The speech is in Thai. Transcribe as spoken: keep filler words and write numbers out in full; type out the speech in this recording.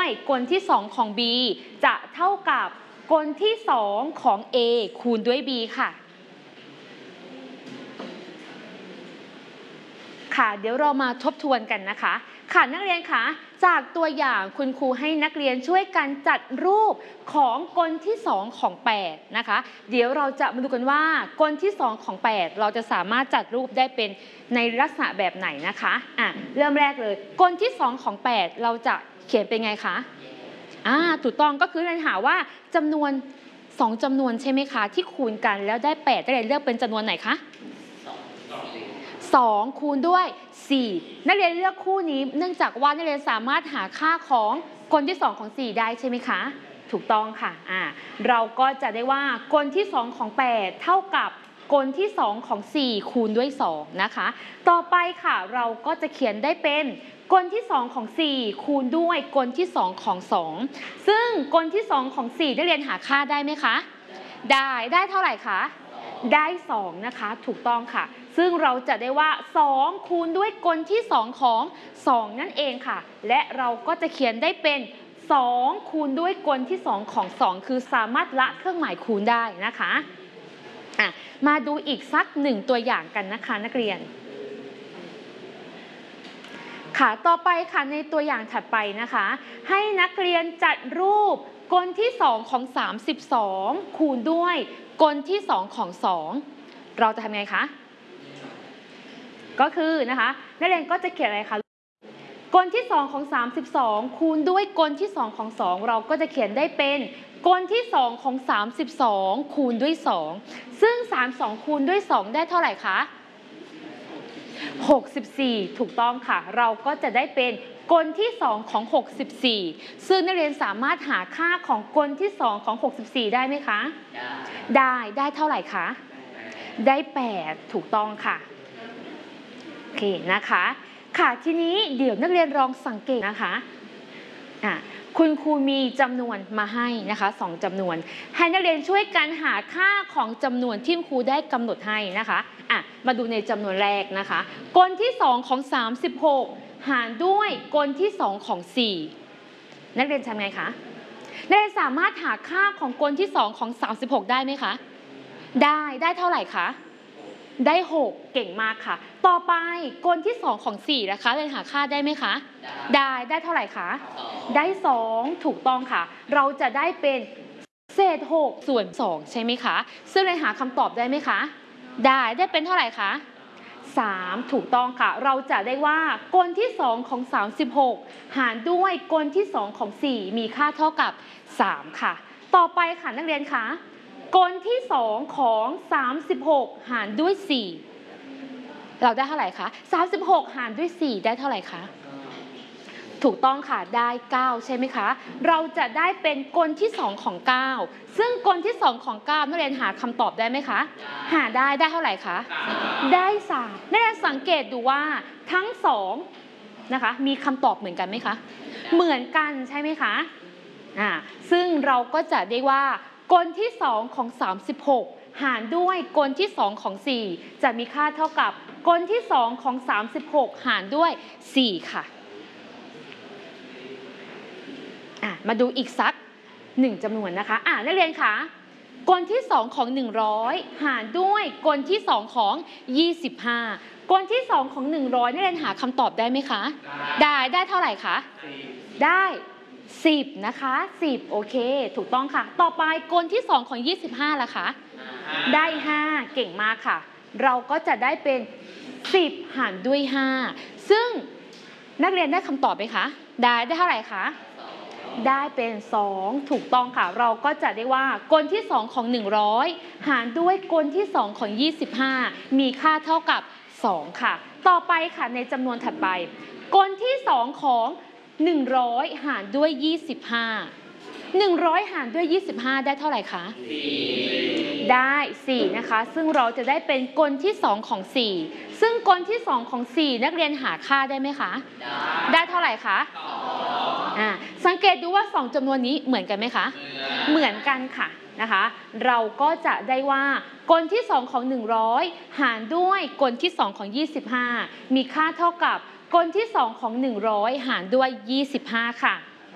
กลที่สองของ B จะเท่ากับกลที่สองของ A คูณด้วย B ค่ะค่ะเดี๋ยวเรามาทบทวนกันนะคะค่ะนักเรียนคะจากตัวอย่างคุณครูให้นักเรียนช่วยกันจัดรูปของกลที่สองของแปดนะคะเดี๋ยวเราจะมาดูกันว่ากลที่สองของแปดเราจะสามารถจัดรูปได้เป็นในลักษณะแบบไหนนะคะอ่ะเริ่มแรกเลยกลที่สองของแปดเราจะเขียนเป็นไงคะอ่าถูกต้องก็คือเราหาว่าจำนวนสองจำนวนใช่ไหมคะที่คูณกันแล้วได้แปดได้เลยเลือกเป็นจำนวนไหนคะสองคูณด้วยสี่นักเรียนเลือกคู่นี้เนื่องจากว่านักเรียนสามารถหาค่าของกลที่สองของสี่ได้ใช่ไหมคะถูกต้องค่ะอ่าเราก็จะได้ว่ากลที่สองของแปดเท่ากับกลที่สองของสี่คูณด้วยสองนะคะต่อไปค่ะเราก็จะเขียนได้เป็นกลที่สองของสี่คูณด้วยกลที่สองของสองซึ่งกลที่สองของสี่นักเรียนหาค่าได้ไหมคะได้ได้เท่าไหร่คะได้สองนะคะถูกต้องค่ะซึ่งเราจะได้ว่าสองคูณด้วยกลที่สองของสองนั่นเองค่ะและเราก็จะเขียนได้เป็นสองคูณด้วยกลที่สองของสองคือสามารถละเครื่องหมายคูณได้นะคะอ่ะมาดูอีกสักหนึ่งตัวอย่างกันนะคะนักเรียนค่ะต่อไปค่ะในตัวอย่างถัดไปนะคะให้นักเรียนจัดรูปกลที่สองของสามสิบสองคูณด้วยกลที่สองของสองเราจะทำไงคะก็คือนะคะนักเรียนก็จะเขียนอะไรคะกลที่สองของสามสิบสองคูณด้วยกลที่สองของสองเราก็จะเขียนได้เป็นกลที่สองของสามสิบสองคูณด้วยสองซึ่งสามสิบสองคูณด้วยสองได้เท่าไหร่คะหกสิบสี่ถูกต้องค่ะเราก็จะได้เป็นกลที่สองของหกสิบสี่ซึ่งนักเรียนสามารถหาค่าของกลที่สองของหกสิบสี่ได้ไหมคะได้ได้ได้เท่าไหร่คะได้แปดถูกต้องค่ะโอเคนะคะค่ะทีนี้เดี๋ยวนักเรียนลองสังเกตนะคะอ่ะคุณครูมีจำนวนมาให้นะคะสองจำนวนให้นักเรียนช่วยกันหาค่าของจำนวนที่ครูได้กำหนดให้นะคะอ่ะมาดูในจำนวนแรกนะคะกลที่สองของสามสิบหกหารด้วยกลที่สองของสี่นักเรียนทำไงคะนักเรียนสามารถหาค่าของกลที่สองของสามสิบหกได้ไหมคะได้ได้เท่าไหร่คะได้หกเก่งมากค่ะต่อไปกลที่สองของสี่นะคะเรียนหาค่าได้ไหมคะได้ได้เท่าไหร่คะได้สองถูกต้องค่ะเราจะได้เป็นเศษหกส่วนสองใช่ไหมคะซึ่งเรียนหาคำตอบได้ไหมคะได้ได้เป็นเท่าไหร่คะสามถูกต้องค่ะเราจะได้ว่ากลที่สองของสามสิบหกหารด้วยกลที่สองของสี่มีค่าเท่ากับสามค่ะต่อไปค่ะนักเรียนคะกลที่สองของสามสิบหกหารด้วยสี่เราได้เท่าไหร่คะสามสิบหกหารด้วยสี่ได้เท่าไหร่คะถูกต้องค่ะได้เก้าใช่ไหมคะเราจะได้เป็นกลที่สองของเก้าซึ่งกลที่สองของเก้านักเรียนหาคำตอบได้ไหมคะหาได้ได้เท่าไหร่คะได้สามนักเรียนสังเกตดูว่าทั้งสองนะคะมีคำตอบเหมือนกันไหมคะเหมือนกันใช่ไหมคะอ่าซึ่งเราก็จะได้ว่ากลที่สองของสามสิบหกหารด้วยกลที่สองของสี่จะมีค่าเท่ากับกลที่สองของสามสิบหกหารด้วยสี่ค่ะอ่ะมาดูอีกสักหนึ่งจำนวนนะคะอ่ะนักเรียนคะกลที่สองของหนึ่งร้อยหารด้วยกลที่สองของยี่สิบห้ากลที่สองของหนึ่งร้อยนักเรียนหาคำตอบได้ไหมคะได้ได้เท่าไหร่คะได้สิบนะคะสิบโอเคถูกต้องค่ะต่อไปกลที่สองของยี่สิบห้าล่ะคะได้ห้าเก่งมากค่ะเราก็จะได้เป็นสิบหารด้วยห้าซึ่งนักเรียนได้คำตอบไหมคะได้ได้เท่าไหร่คะได้เป็นสองถูกต้องค่ะเราก็จะได้ว่ากลที่สองของหนึ่งร้อยหารด้วยกลที่สองของยี่สิบห้ามีค่าเท่ากับสองค่ะต่อไปค่ะในจำนวนถัดไปกลที่สองของหนึ่งร้อยหารด้วยยี่สิบห้า หนึ่งร้อยหารด้วยยี่สิบห้าได้เท่าไหร่คะได้สี่นะคะซึ่งเราจะได้เป็นกลที่สองของสี่ซึ่งกลที่สองของสี่นักเรียนหาค่าได้ไหมคะได้ได้เท่าไหร่คะอ่าสังเกตดูว่าสองจำนวนนี้เหมือนกันไหมคะเหมือนกันค่ะนะคะเราก็จะได้ว่ากลที่สองของหนึ่งร้อยหารด้วยกลที่สองของยี่สิบห้ามีค่าเท่ากับกลที่สองของหนึ่งร้อยหารด้วยยี่สิบห้าค่ะ